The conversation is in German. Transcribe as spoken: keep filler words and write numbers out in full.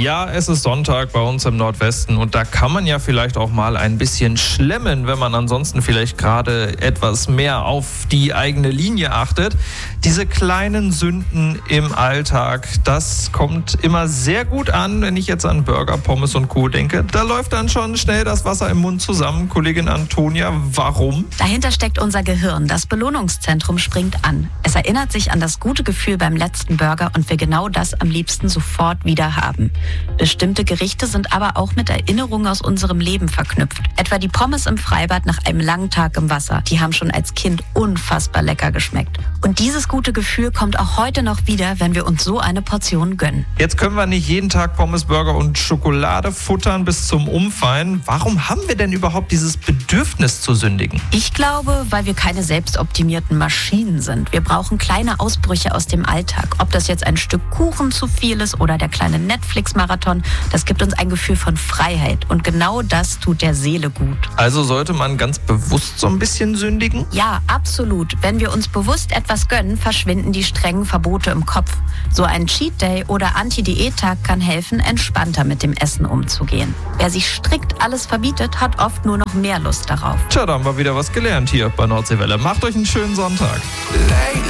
Ja, es ist Sonntag bei uns im Nordwesten und da kann man ja vielleicht auch mal ein bisschen schlemmen, wenn man ansonsten vielleicht gerade etwas mehr auf die eigene Linie achtet. Diese kleinen Sünden im Alltag, das kommt immer sehr gut an, wenn ich jetzt an Burger, Pommes und Co. denke. Da läuft dann schon schnell das Wasser im Mund zusammen. Kollegin Antonia, warum? Dahinter steckt unser Gehirn. Das Belohnungszentrum springt an. Es erinnert sich an das gute Gefühl beim letzten Burger und will genau das am liebsten sofort wieder haben. Bestimmte Gerichte sind aber auch mit Erinnerungen aus unserem Leben verknüpft. Etwa die Pommes im Freibad nach einem langen Tag im Wasser. Die haben schon als Kind unfassbar lecker geschmeckt. Und dieses gute Gefühl kommt auch heute noch wieder, wenn wir uns so eine Portion gönnen. Jetzt können wir nicht jeden Tag Pommes, Burger und Schokolade futtern bis zum Umfallen. Warum haben wir denn überhaupt dieses Bedürfnis zu sündigen? Ich glaube, weil wir keine selbstoptimierten Maschinen sind. Wir brauchen kleine Ausbrüche aus dem Alltag. Ob das jetzt ein Stück Kuchen zu viel ist oder der kleine Netflix-Marathon, das gibt uns ein Gefühl von Freiheit. Und genau das tut der Seele gut. Also sollte man ganz bewusst so ein bisschen sündigen? Ja, absolut. Wenn wir uns bewusst etwas gönnen, verschwinden die strengen Verbote im Kopf. So ein Cheat Day oder Anti-Diät-Tag kann helfen, entspannter mit dem Essen umzugehen. Wer sich strikt alles verbietet, hat oft nur noch mehr Lust darauf. Tja, da haben wir wieder was gelernt hier bei Nordseewelle. Macht euch einen schönen Sonntag.